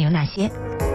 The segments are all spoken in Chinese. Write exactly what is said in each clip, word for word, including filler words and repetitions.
有哪些？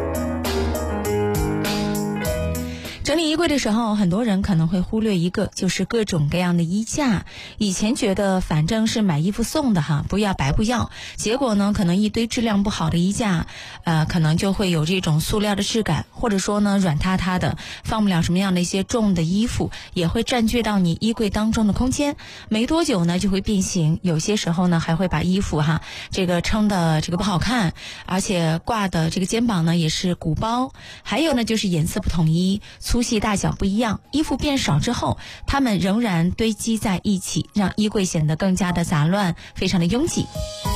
整理衣柜的时候，很多人可能会忽略一个，就是各种各样的衣架。以前觉得反正是买衣服送的哈，不要白不要。结果呢，可能一堆质量不好的衣架，呃，可能就会有这种塑料的质感，或者说呢软塌塌的，放不了什么样的一些重的衣服，也会占据到你衣柜当中的空间。没多久呢就会变形，有些时候呢还会把衣服哈这个撑的这个不好看，而且挂的这个肩膀呢也是鼓包。还有呢就是颜色不统一，粗细大小不一样，衣服变少之后，它们仍然堆积在一起，让衣柜显得更加的杂乱，非常的拥挤。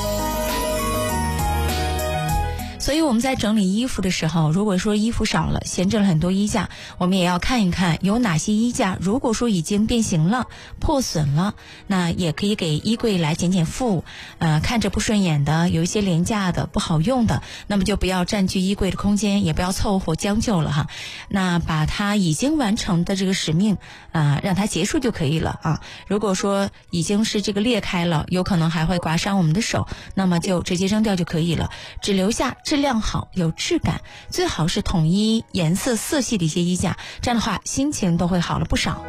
所以我们在整理衣服的时候，如果说衣服少了，闲置了很多衣架，我们也要看一看有哪些衣架如果说已经变形了、破损了，那也可以给衣柜来减减负。呃，看着不顺眼的，有一些廉价的不好用的，那么就不要占据衣柜的空间，也不要凑合将就了哈。那把它已经完成的这个使命啊、呃，让它结束就可以了啊。如果说已经是这个裂开了，有可能还会刮伤我们的手，那么就直接扔掉就可以了，只留下质量好、有质感，最好是统一颜色色系的一些衣架，这样的话心情都会好了不少。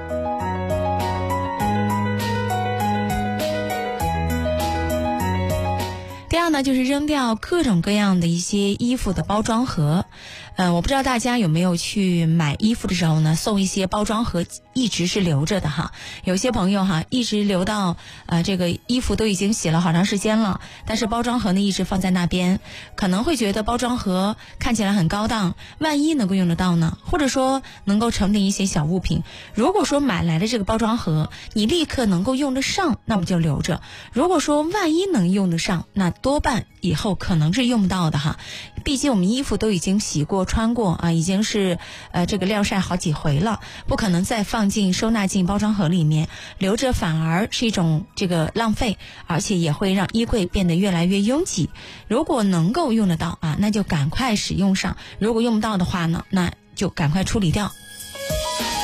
第二呢，就是扔掉各种各样的一些衣服的包装盒。呃，我不知道大家有没有去买衣服的时候呢，送一些包装盒一直是留着的哈。有些朋友哈，一直留到呃这个衣服都已经洗了好长时间了，但是包装盒呢一直放在那边，可能会觉得包装盒看起来很高档，万一能够用得到呢？或者说能够盛订一些小物品。如果说买来的这个包装盒你立刻能够用得上，那么就留着。如果说万一能用得上，那多半以后可能是用不到的哈。毕竟我们衣服都已经洗过穿过啊，已经是呃这个晾晒好几回了，不可能再放进收纳进包装盒里面，留着反而是一种这个浪费，而且也会让衣柜变得越来越拥挤。如果能够用得到啊，那就赶快使用上；如果用不到的话呢，那就赶快处理掉。